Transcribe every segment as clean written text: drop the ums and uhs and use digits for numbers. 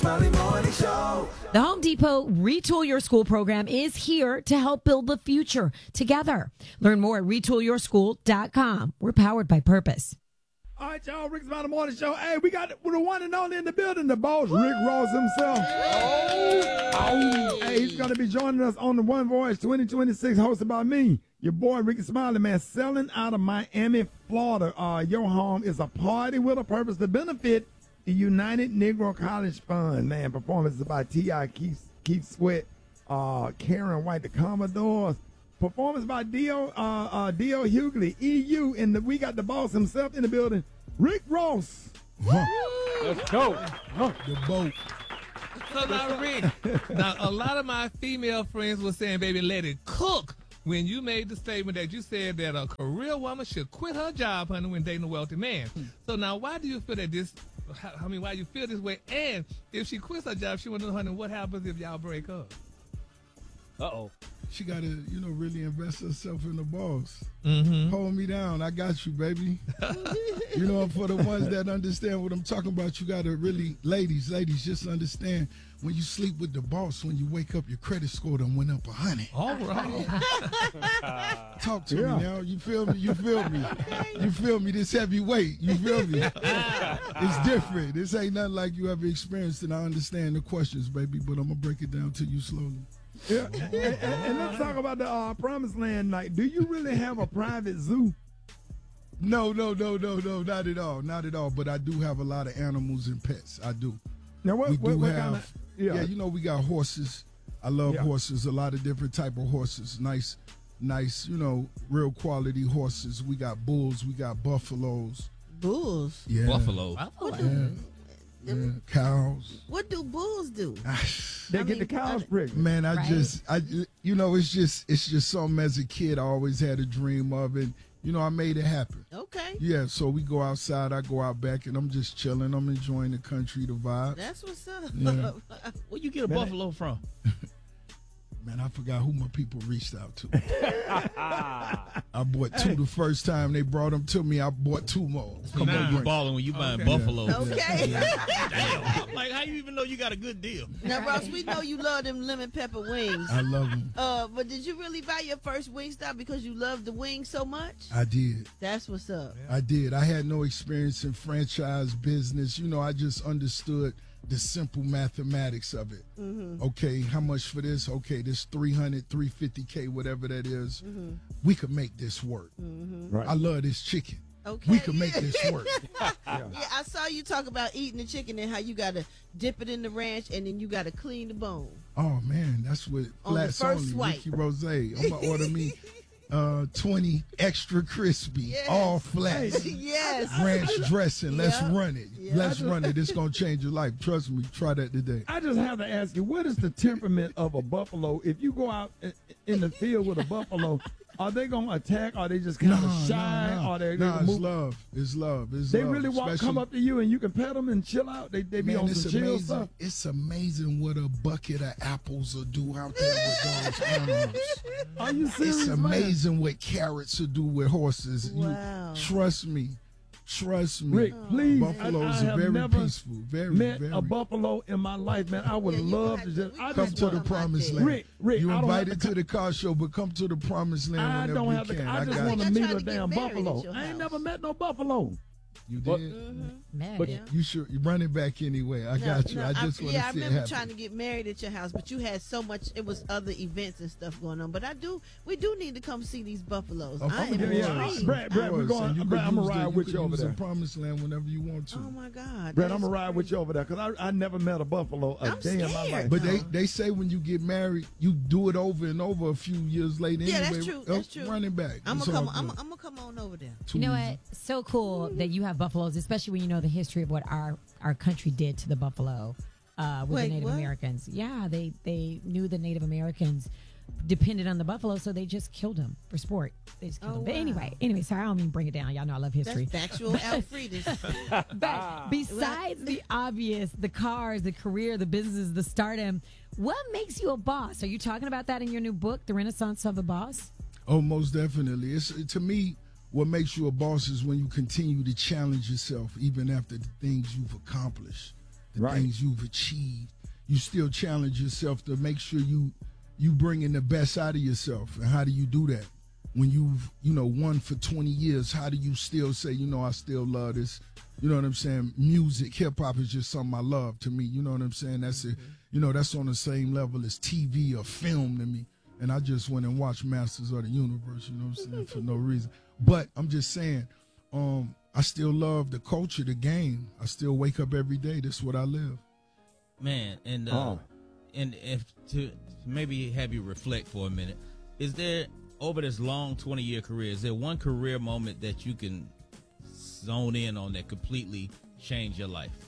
Smiley Morning Show. The Home Depot Retool Your School program is here to help build the future together. Learn more at retoolyourschool.com. We're powered by purpose. All right, y'all, Rick's Smiley Morning Show. Hey, we got the one and only in the building, the boss, Rick Ross himself. Hey, he's going to be joining us on the One Voice 2026, hosted by me, your boy, Ricky Smiley, man, selling out of Miami, Florida. Your home is a party with a purpose to benefit the United Negro College Fund, man. Performances by T.I. Keith Sweat, Karen White, the Commodores. Performance by Dio Hughley, EU, and we got the boss himself in the building, Rick Ross. Let's go. The boat. So now, Rick, a lot of my female friends were saying, baby, let it cook. When you made the statement that you said that a career woman should quit her job, honey, when dating a wealthy man. So now, why do you feel that why you feel this way? And if she quits her job, she want to know, honey, what happens if y'all break up? Uh-oh. She got to, really invest herself in the boss. Mm-hmm. Hold me down. I got you, baby. For the ones that understand what I'm talking about, you got to really, ladies, just understand, when you sleep with the boss, when you wake up, your credit score done went up 100. All right. Talk to me now. You feel me? You feel me? This heavy weight. You feel me? It's different. This ain't nothing like you ever experienced, and I understand the questions, baby, but I'm going to break it down to you slowly. Yeah, and let's talk about the Promised Land night. Do you really have a private zoo? No, not at all. But I do have a lot of animals and pets. I do. Now, what kind of? Yeah, we got horses. I love horses. A lot of different type of horses. Nice, real quality horses. We got bulls. We got buffaloes. Bulls? Yeah. Buffalo. Yeah, cows. What do bulls do? They get the cows pregnant. Man, it's just something as a kid I always had a dream of, and I made it happen. Okay. Yeah, so we go outside, I go out back, and I'm just chilling. I'm enjoying the country, the vibes. That's what's up. Yeah. Where you get a buffalo from? Man, I forgot who my people reached out to. I bought 2 the first time they brought them to me. I bought 2 more. Come on, you balling when you buying buffalo. Okay. Damn. Like, how you even know you got a good deal? Now, Ross, we know you love them lemon pepper wings. I love them. But did you really buy your first Wingstop because you love the wings so much? I did. That's what's up. I did. I had no experience in franchise business. I just understood the simple mathematics of it. Mm-hmm. Okay, how much for this? Okay, this 300, 350K, whatever that is. Mm-hmm. We could make this work. Mm-hmm. Right. I love this chicken. Okay. We could make this work. Yeah, I saw you talk about eating the chicken and how you got to dip it in the ranch and then you got to clean the bone. Oh, man, that's what On the Flats first Only, swipe. Ricky Rose. I'm going to order me 20 extra crispy, all flats. Yes. Ranch dressing. Let's Yeah. run it. Yeah. Let's run it. It's going to change your life. Trust me. Try that today. I just have to ask you, what is the temperament of a buffalo? If you go out in the field with a buffalo, are they going to attack? Are they just kind of shy? Are they No, move? it's love. It's love. It's They love. really come up to you and you can pet them and chill out. They be Man, on it's some chill amazing. stuff. It's amazing what a bucket of apples will do out there with those animals. Are you serious, It's man? amazing what carrots will do with horses. Wow. Trust me. Rick, please. Buffaloes I are have very never peaceful. Very, met very. a buffalo in my life, man. I would love to just. I Come just to the wanna- promised land. Rick, you I don't have invited to the car show, but come to the promised land I whenever don't you have can. I just got want you. to meet trying a to get damn married buffalo. at your I ain't house. never met no buffalo. You But- did. Man, But- yeah. You should. You run it back anyway. I got you. I just want to I see it remember happen. trying to get married at your house, but you had so much. It was other events and stuff going on. But we do need to come see these buffaloes. Of I am course. intrigued. Brad, we're Of course. going. And you Brad, could I'm gonna use ride with could you over use there. the promised land whenever you want to. Oh my God, Brad, that I'm gonna is ride with you over there because I never met a buffalo a I'm day in my scared. life. But they say when you get married, you do it over and over a few years later. Yeah, anyway. that's true. That's true. Running back. I'm It's gonna all come. good. I'm gonna come on over there. Too You know easy. what? So cool that you have buffaloes, especially when you know the history of what our country did to the buffalo with Wait, the Native what? Americans. Yeah, they knew the Native Americans depended on the buffalo, so they just killed them for sport. They just killed Oh, them. But wow. anyway, sorry, I don't mean bring it down. Y'all know I love history. That's factual Alfredus. But besides the obvious, the cars, the career, the businesses, the stardom, what makes you a boss? Are you talking about that in your new book, The Renaissance of a Boss? Oh, most definitely. It's to me, what makes you a boss is when you continue to challenge yourself even after the things you've accomplished. the things you've achieved. You still challenge yourself to make sure you bring in the best out of yourself. And how do you do that? When you've, won for 20 years, how do you still say, I still love this? You know what I'm saying? Music, hip-hop is just something I love to me. You know what I'm saying? That's that's on the same level as TV or film to me. And I just went and watched Masters of the Universe, you know what I'm saying, for no reason. But I'm just saying, I still love the culture, the game. I still wake up every day. This is what I live. Man, and if to maybe have you reflect for a minute, is there, over this long 20-year career, is there one career moment that you can zone in on that completely changed your life?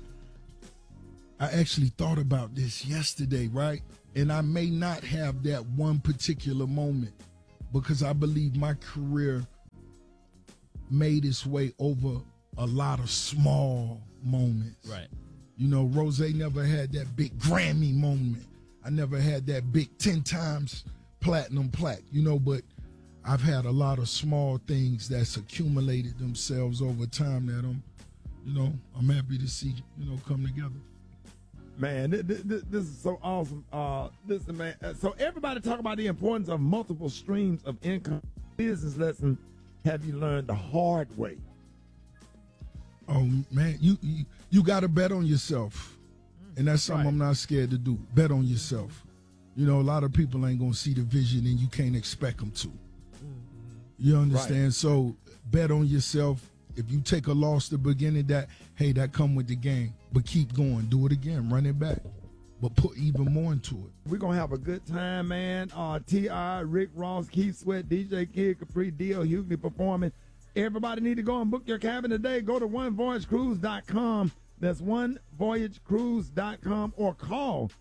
I actually thought about this yesterday, right? And I may not have that one particular moment because I believe my career made its way over a lot of small moments. Right. Rose never had that big Grammy moment. I never had that big 10 times platinum plaque, but I've had a lot of small things that's accumulated themselves over time that I'm happy to see, come together. Man, this is so awesome. Listen, man. So everybody talk about the importance of multiple streams of income. Business lesson have you learned the hard way? Oh man, you got to bet on yourself, and that's something I'm not scared to do. Bet on yourself. A lot of people ain't gonna see the vision, and you can't expect them to. You understand? Right. So bet on yourself. If you take a loss at the beginning, that come with the game. But keep going. Do it again. Run it back. But put even more into it. We're going to have a good time, man. T.I., Rick Ross, Keith Sweat, DJ Kid, Capri, D.L. Hughley performing. Everybody need to go and book your cabin today. Go to onevoyagecruise.com. That's onevoyagecruise.com or call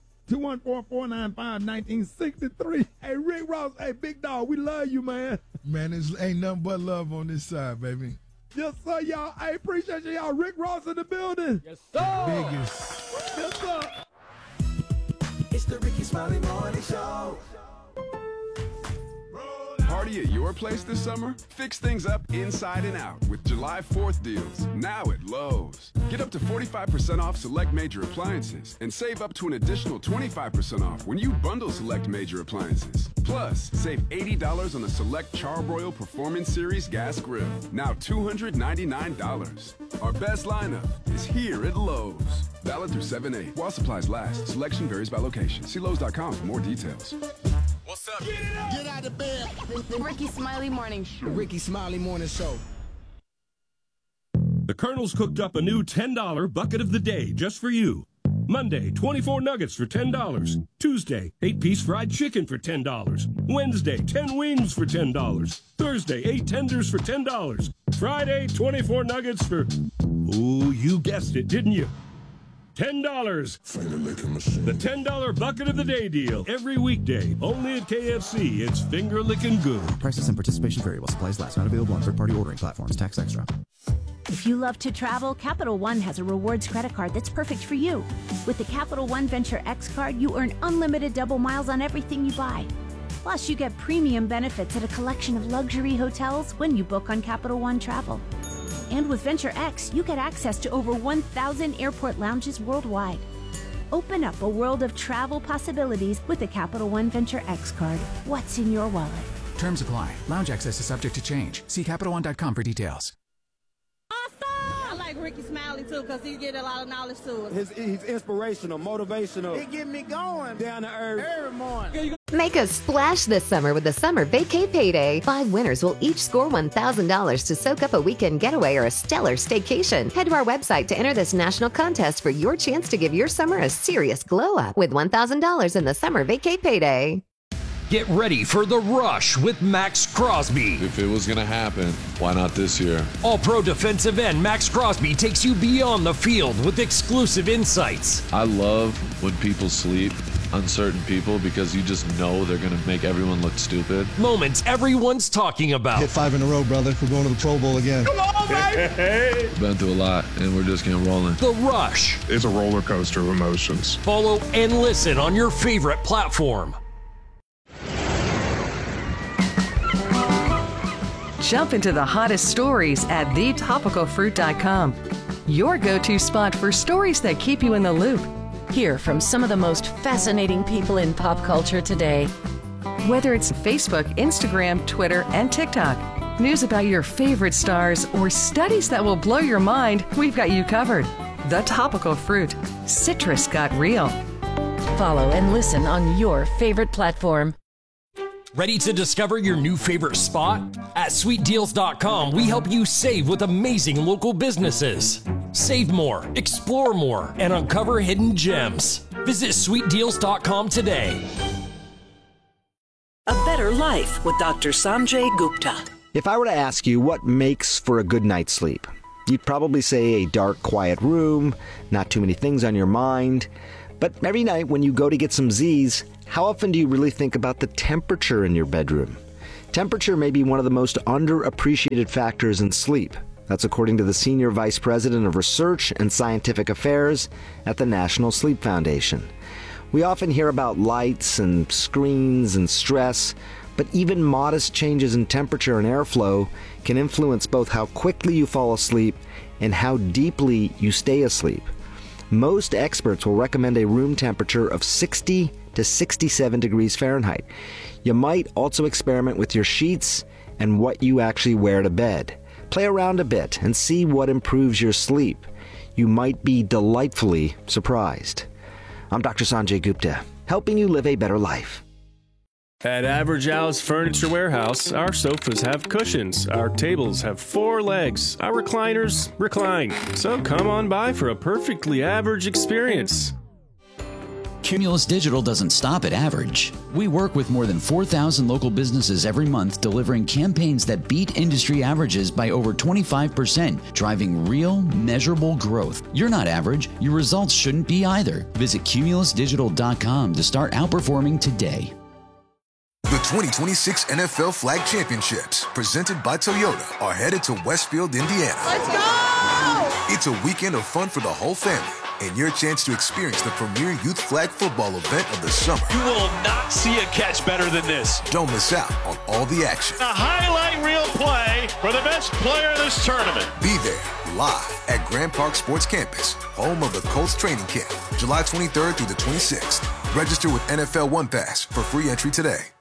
214-495-1963. Hey, Rick Ross. Hey, big dog. We love you, man. Man, ain't nothing but love on this side, baby. Yes, sir, y'all. I appreciate you, y'all. Rick Ross in the building. Yes, sir. Biggest. Yes, sir. It's the Ricky Smiley Morning Show. Party at your place this summer? Fix things up inside and out with July 4th deals, now at Lowe's. Get up to 45% off select major appliances and save up to an additional 25% off when you bundle select major appliances. Plus, save $80 on the select Charbroil Performance Series gas grill, now $299. Our best lineup is here at Lowe's. Valid through 7/8. While supplies last, selection varies by location. See Lowe's.com for more details. What's up? Get out of bed. The Ricky Smiley Morning Show. The Ricky Smiley Morning Show. The Colonel's cooked up a new $10 bucket of the day just for you. Monday, 24 nuggets for $10. Tuesday, 8-piece fried chicken for $10. Wednesday, 10 wings for $10. Thursday, 8 tenders for $10. Friday, 24 nuggets for... Ooh, you guessed it, didn't you? $10. The $10 bucket of the day deal. Every weekday. Only at KFC. It's finger licking good. Prices and participation vary while supplies last. Not available on third-party ordering platforms. Tax extra. If you love to travel, Capital One has a rewards credit card that's perfect for you. With the Capital One Venture X card, you earn unlimited double miles on everything you buy. Plus, you get premium benefits at a collection of luxury hotels when you book on Capital One Travel. And with Venture X, you get access to over 1,000 airport lounges worldwide. Open up a world of travel possibilities with the Capital One Venture X card. What's in your wallet? Terms apply. Lounge access is subject to change. See CapitalOne.com for details. I like Ricky Smiley, too, because he get a lot of knowledge to us. He's inspirational, motivational. He get me going. Down to earth. Every morning. Make a splash this summer with the Summer Vacay Payday. 5 winners will each score $1,000 to soak up a weekend getaway or a stellar staycation. Head to our website to enter this national contest for your chance to give your summer a serious glow-up with $1,000 in the Summer Vacay Payday. Get ready for The Rush with Max Crosby. If it was going to happen, why not this year? All-pro defensive end Max Crosby takes you beyond the field with exclusive insights. I love when people sleep on certain people because you just know they're going to make everyone look stupid. Moments everyone's talking about. Hit 5 in a row, brother. We're going to the Pro Bowl again. Come on, baby! Been through a lot, and we're just getting rolling. The Rush. It's a roller coaster of emotions. Follow and listen on your favorite platform. Jump into the hottest stories at thetopicalfruit.com. your go-to spot for stories that keep you in the loop. Hear from some of the most fascinating people in pop culture today. Whether it's Facebook, Instagram, Twitter, and TikTok, news about your favorite stars, or studies that will blow your mind, we've got you covered. The Topical Fruit. Citrus got real. Follow and listen on your favorite platform. Ready to discover your new favorite spot? At sweetdeals.com, we help you save with amazing local businesses. Save more, explore more, and uncover hidden gems. Visit sweetdeals.com today. A better life with Dr. Sanjay Gupta. If I were to ask you what makes for a good night's sleep, you'd probably say a dark, quiet room, not too many things on your mind. But every night when you go to get some Z's, how often do you really think about the temperature in your bedroom? Temperature may be one of the most underappreciated factors in sleep. That's according to the Senior Vice President of Research and Scientific Affairs at the National Sleep Foundation. We often hear about lights and screens and stress, but even modest changes in temperature and airflow can influence both how quickly you fall asleep and how deeply you stay asleep. Most experts will recommend a room temperature of 60 to 67 degrees Fahrenheit. You might also experiment with your sheets and what you actually wear to bed. Play around a bit and see what improves your sleep. You might be delightfully surprised. I'm Dr. Sanjay Gupta, helping you live a better life. At Average Al's Furniture Warehouse, our sofas have cushions, our tables have 4 legs, our recliners recline. So come on by for a perfectly average experience. Cumulus Digital doesn't stop at average. We work with more than 4,000 local businesses every month, delivering campaigns that beat industry averages by over 25%, driving real, measurable growth. You're not average. Your results shouldn't be either. Visit cumulusdigital.com to start outperforming today. The 2026 NFL Flag Championships, presented by Toyota, are headed to Westfield, Indiana. Let's go! It's a weekend of fun for the whole family and your chance to experience the premier youth flag football event of the summer. You will not see a catch better than this. Don't miss out on all the action. A highlight reel play for the best player in this tournament. Be there live at Grand Park Sports Campus, home of the Colts training camp, July 23rd through the 26th. Register with NFL One Pass for free entry today.